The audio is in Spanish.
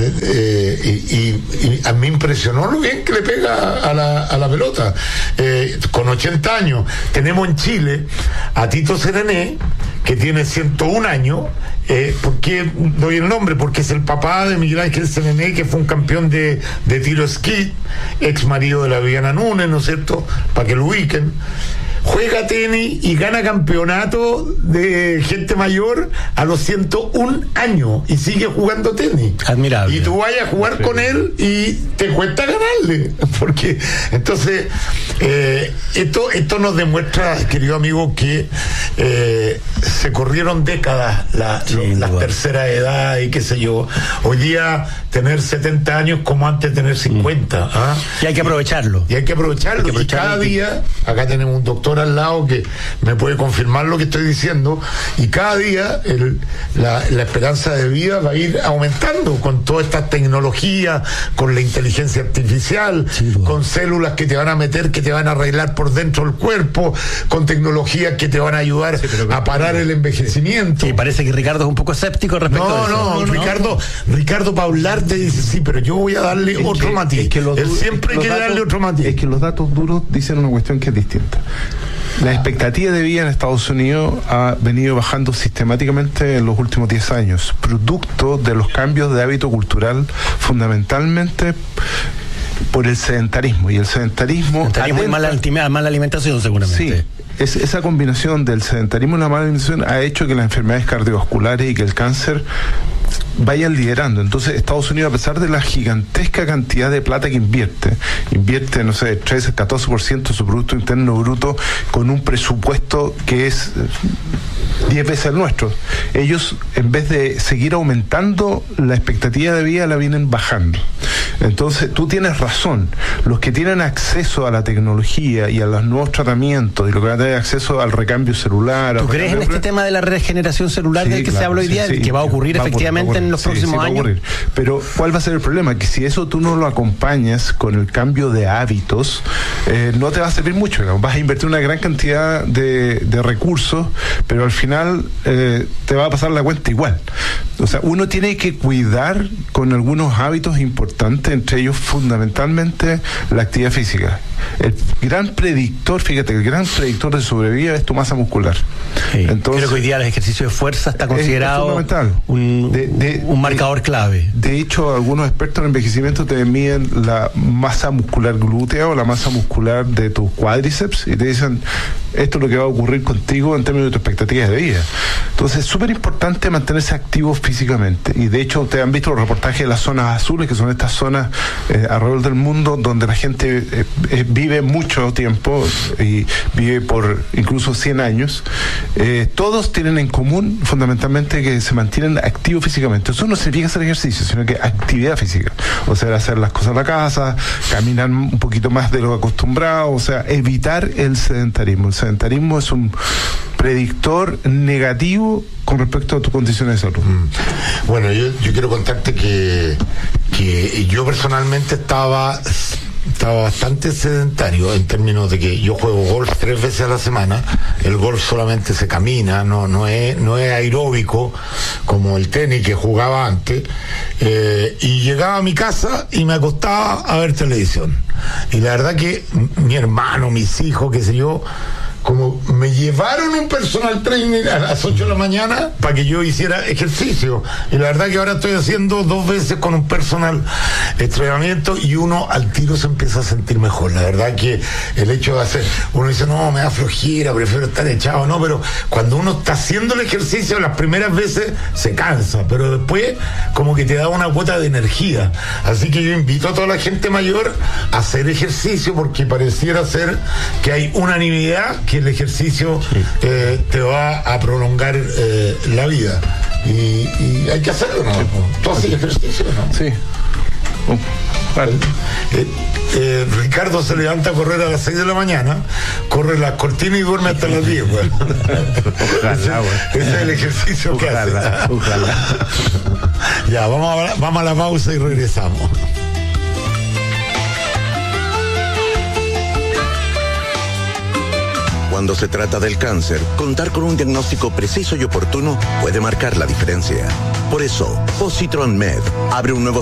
y a mí me impresionó lo bien que le pega a la pelota. Con 80 años. Tenemos en Chile a Tito Serené, que tiene 101 años. ¿Por qué doy el nombre? Porque es el papá de Miguel Ángel Serené, que fue un campeón de tiro esquí, ex marido de la Viviana Núñez, ¿no es cierto? Para que lo ubiquen. Juega tenis y gana campeonato de gente mayor a los 101 años y sigue jugando tenis. Admirable. Y tú vayas a jugar con él y te cuesta ganarle. Porque entonces esto nos demuestra, querido amigo, que se corrieron décadas las terceras edades y qué sé yo. Hoy día tener 70 años como antes tener 50. ¿Ah? Y hay que aprovecharlo. Y cada día, acá tenemos un doctor al lado que me puede confirmar lo que estoy diciendo, y cada día la esperanza de vida va a ir aumentando con toda esta tecnología, con la inteligencia artificial, con células que te van a meter, que te van a arreglar por dentro del cuerpo, con tecnologías que te van a ayudar a parar el envejecimiento. Sí, parece que Ricardo es un poco escéptico respecto a eso. Ricardo para hablar te dice, sí, pero yo voy a darle otro matiz. Él siempre quiere darle otro matiz. Es que los datos duros dicen una cuestión que es distinta. La expectativa de vida en Estados Unidos ha venido bajando sistemáticamente en los últimos 10 años, producto de los cambios de hábito cultural, fundamentalmente por el sedentarismo. Y el sedentarismo y mala alimentación, seguramente. Sí, esa combinación del sedentarismo y la mala alimentación ha hecho que las enfermedades cardiovasculares y que el cáncer vayan liderando. Entonces Estados Unidos, a pesar de la gigantesca cantidad de plata que invierte, no sé, 13-14% de su Producto Interno Bruto, con un presupuesto que es 10 veces el nuestro. Ellos, en vez de seguir aumentando la expectativa de vida, la vienen bajando. Entonces tú tienes razón, los que tienen acceso a la tecnología y a los nuevos tratamientos, y los que van a tener acceso al recambio celular. ¿Tú crees en este tema de la regeneración celular del que se habla hoy día, que va a ocurrir efectivamente en los próximos años? Pero ¿cuál va a ser el problema? Que si eso tú no lo acompañas con el cambio de hábitos, no te va a servir mucho. Vas a invertir una gran cantidad de recursos, pero al final te va a pasar la cuenta igual. O sea, uno tiene que cuidar con algunos hábitos importantes, entre ellos fundamentalmente la actividad física. El gran predictor de sobrevida es tu masa muscular. Sí. Entonces, creo que hoy día el ejercicio de fuerza está considerado un marcador clave. De hecho, algunos expertos en envejecimiento te miden la masa muscular glútea o la masa muscular de tus cuádriceps y te dicen, esto es lo que va a ocurrir contigo en términos de tu expectativa de vida. Entonces es súper importante mantenerse activo físicamente, y de hecho ustedes han visto los reportajes de las zonas azules, que son estas zonas alrededor del mundo donde la gente vive mucho tiempo y vive por incluso 100 años. Todos tienen en común fundamentalmente que se mantienen activos físicamente. Eso no significa hacer ejercicio, sino que actividad física, o sea, hacer las cosas en la casa, caminar un poquito más de lo acostumbrado, o sea, evitar el sedentarismo. El sedentarismo es un predictor negativo con respecto a tu condición de salud. Bueno, yo quiero contarte que yo personalmente estaba bastante sedentario, en términos de que yo juego golf 3 veces a la semana. El golf solamente se camina, no es aeróbico como el tenis que jugaba antes, y llegaba a mi casa y me acostaba a ver televisión, y la verdad que mi hermano, mis hijos, qué sé yo, como me llevaron un personal trainer a las 8 de la mañana para que yo hiciera ejercicio, y la verdad que ahora estoy haciendo 2 veces con un personal entrenamiento, y uno al tiro se empieza a sentir mejor. La verdad que el hecho de hacer, uno dice, no, me da flojera, prefiero estar echado, no, pero cuando uno está haciendo el ejercicio, las primeras veces se cansa, pero después como que te da una cuota de energía. Así que yo invito a toda la gente mayor a hacer ejercicio, porque pareciera ser que hay unanimidad que el ejercicio te va a prolongar la vida, y hay que hacerlo, ¿no? ¿Tú haces ejercicio, no? Sí. Vale. Ricardo se levanta a correr a las 6 de la mañana, corre las cortinas y duerme hasta las 10, güey. Ese es el ejercicio que hace. Ojalá. Ya, vamos a la pausa y regresamos. Cuando se trata del cáncer, contar con un diagnóstico preciso y oportuno puede marcar la diferencia. Por eso, Positron Med abre un nuevo